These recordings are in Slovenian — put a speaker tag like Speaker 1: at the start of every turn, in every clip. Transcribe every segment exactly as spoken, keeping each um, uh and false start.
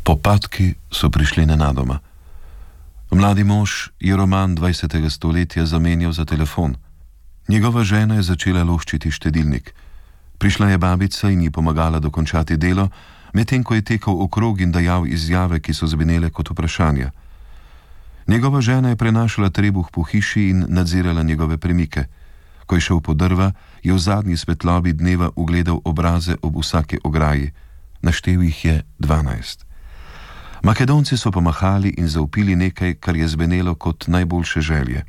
Speaker 1: Popadki so prišli nenadoma. Mladi mož je roman dvajsetega stoletja zamenjal za telefon. Njegova žena je začela loščiti štedilnik. Prišla je babica in ji pomagala dokončati delo, medtem ko je tekel okrog in dajal izjave, ki so zvenele kot vprašanja. Njegova žena je prenašala trebuh po hiši in nadzirala njegove premike. Ko je šel po drva, je v zadnji svetlobi dneva ugledal obraze ob vsaki ograji. Naštel jih je dvanajst. Makedonci so pomahali in zavpili nekaj, kar je zvenelo kot najboljše želje.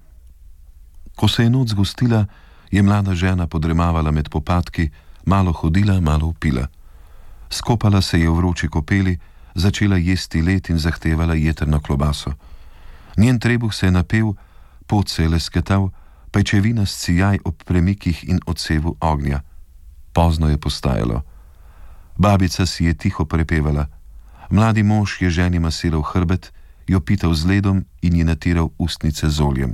Speaker 1: Ko se je noč zgostila, je mlada žena podremavala med popadki, malo hodila, malo pila. Skopala se je v vroči kopeli, začela jesti led in zahtevala jetrno klobaso. Njen trebuh se je napel, pot se je lesketal, pajčevina scijaj ob premikih in odsevu ognja. Pozno je postajalo. Babica si je tiho prepevala. Mladi mož je ženi masiral hrbet, jo pital z ledom in ji natiral ustnice z oljem.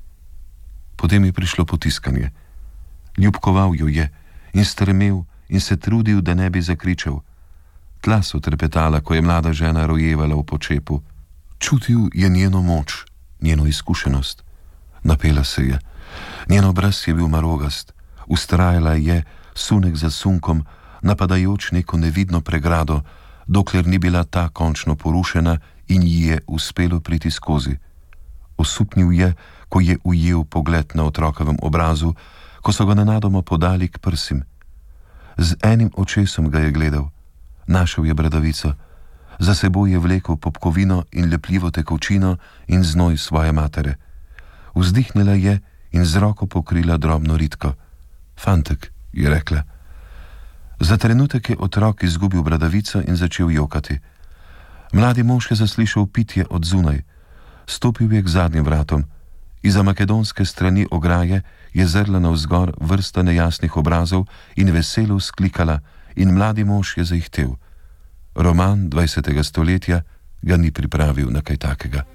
Speaker 1: Potem je prišlo potiskanje. Ljubkoval jo je in strmel in se trudil, da ne bi zakričal. Tla so trepetala, ko je mlada žena rojevala v počepu. Čutil je njeno moč, njeno izkušenost. Napela se je. Njen obraz je bil marogast. Vztrajala je, sunek za sunkom, napadajoč neko nevidno pregrado, dokler ni bila ta končno porušena in ji je uspelo priti skozi. Osupnil je, ko je ujel pogled na otrokovem obrazu, ko so ga nenadoma podali k prsim. Z enim očesom ga je gledal. Našel je bradavico. Za seboj je vlekel popkovino in lepljivo tekočino in znoj svoje matere. Vzdihnila je in z roko pokrila drobno ritko. Fantek, je rekla. Za trenutek je otrok izgubil bradavico in začel jokati. Mladi mož je zaslišal pitje od zunaj. Stopil je k zadnjim vratom. Iza makedonske strani ograje je zrla navzgor vrsta nejasnih obrazov in veselo vzklikala, in mladi mož je zaihtel. Roman dvajsetega stoletja ga ni pripravil na kaj takega.